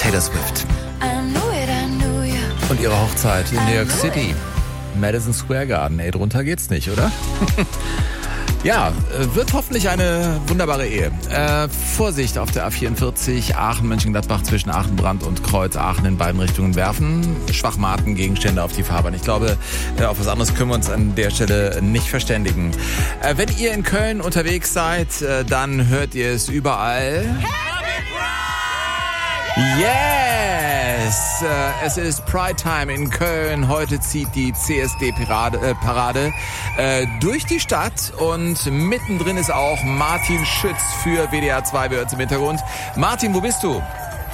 Taylor Swift. Und ihre Hochzeit in New York City. Madison Square Garden. Ey, drunter geht's nicht, oder? Ja, wird hoffentlich eine wunderbare Ehe. Vorsicht auf der A44 Aachen-Mönchengladbach zwischen Aachenbrand und Kreuz Aachen in beiden Richtungen werfen. Schwachmaten, Gegenstände auf die Fahrbahn. Ich glaube, auf was anderes können wir uns an der Stelle nicht verständigen. Wenn ihr in Köln unterwegs seid, dann hört ihr es überall. Yes! Es ist Pride Time in Köln. Heute zieht die CSD-Parade durch die Stadt und mittendrin ist auch Martin Schütz für WDR 2. Wir hören im Hintergrund. Martin, wo bist du?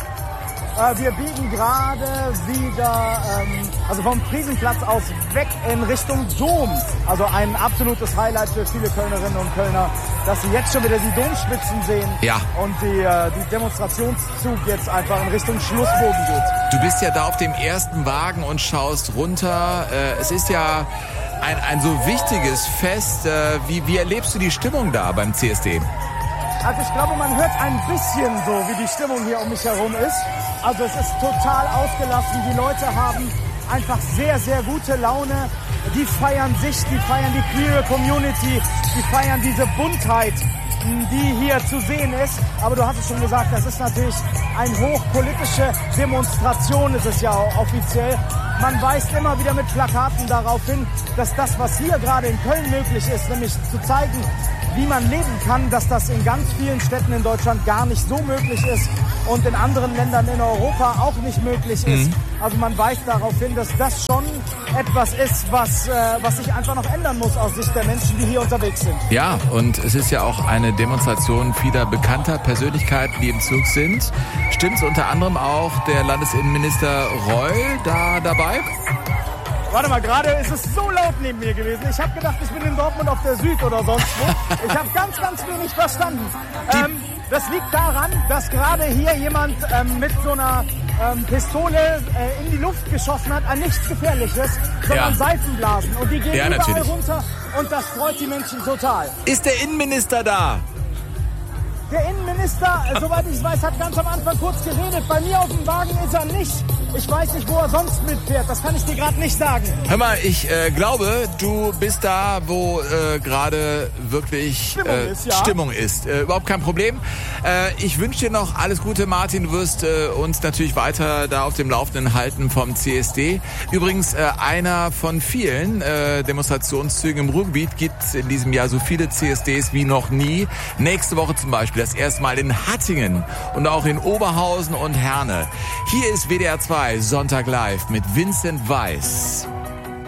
Wir biegen gerade wieder also vom Friesenplatz aus weg in Richtung Dom. Also ein absolutes Highlight für viele Kölnerinnen und Kölner, dass sie jetzt schon wieder die Domspitzen sehen. Ja. Und die Demonstrationszug jetzt einfach in Richtung Schlussbogen geht. Du bist ja da auf dem ersten Wagen und schaust runter. Es ist ja ein so wichtiges Fest. Wie erlebst du die Stimmung da beim CSD? Also ich glaube, man hört ein bisschen so, wie die Stimmung hier um mich herum ist. Also es ist total ausgelassen. Die Leute haben einfach sehr, sehr gute Laune. Die feiern sich, die feiern die queere Community, die feiern diese Buntheit, die hier zu sehen ist. Aber du hast es schon gesagt, das ist natürlich eine hochpolitische Demonstration, ist es ja auch offiziell. Man weist immer wieder mit Plakaten darauf hin, dass das, was hier gerade in Köln möglich ist, nämlich zu zeigen, wie man leben kann, dass das in ganz vielen Städten in Deutschland gar nicht so möglich ist und in anderen Ländern in Europa auch nicht möglich ist. Also man weist darauf hin, dass das schon etwas ist, was sich einfach noch ändern muss aus Sicht der Menschen, die hier unterwegs sind. Ja, und es ist ja auch eine Demonstration vieler bekannter Persönlichkeiten, die im Zug sind. Stimmt's unter anderem auch der Landesinnenminister Reul da dabei? Warte mal, gerade ist es so laut neben mir gewesen. Ich habe gedacht, ich bin in Dortmund auf der Süd oder sonst wo. Ich habe ganz, ganz wenig verstanden. Das liegt daran, dass gerade hier jemand mit so einer Pistole in die Luft geschossen hat, an nichts Gefährliches, sondern Seifenblasen. Und die gehen überall runter und das freut die Menschen total. Ist der Innenminister da? Der Innenminister, soweit ich weiß, hat ganz am Anfang kurz geredet. Bei mir auf dem Wagen ist er nicht. Ich weiß nicht, wo er sonst mitfährt. Das kann ich dir gerade nicht sagen. Hör mal, ich glaube, du bist da, wo gerade wirklich Stimmung ist. Überhaupt kein Problem. Ich wünsche dir noch alles Gute, Martin. Du wirst uns natürlich weiter da auf dem Laufenden halten vom CSD. Übrigens, einer von vielen Demonstrationszügen im Ruhrgebiet gibt es in diesem Jahr so viele CSDs wie noch nie. Nächste Woche zum Beispiel das erste Mal in Hattingen und auch in Oberhausen und Herne. Hier ist WDR 2 Sonntag live mit Vincent Weiss.